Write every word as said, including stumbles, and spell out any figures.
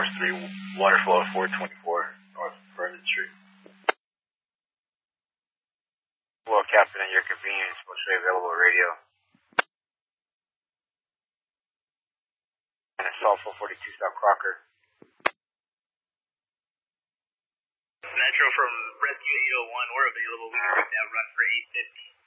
Forest three, water flow at four twenty-four, North Vernon Street. Well, Captain, at your convenience, mostly available radio. And Assault four forty-two South Crocker. Metro from Rescue eight oh one, we're available. We can take that run for eight fifty.